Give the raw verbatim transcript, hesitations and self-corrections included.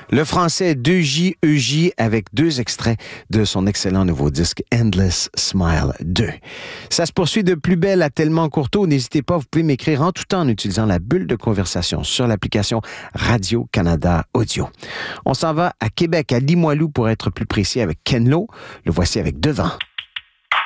Le français deux J E J avec deux extraits de son excellent nouveau disque Endless Smile deux. Ça se poursuit de plus belle à tellement courteau. N'hésitez pas, vous pouvez m'écrire en tout temps en utilisant la bulle de conversation sur l'application Radio-Canada Audio. On s'en va à Québec, à Limoilou pour être plus précis avec Ken Lo. Le voici avec Devant.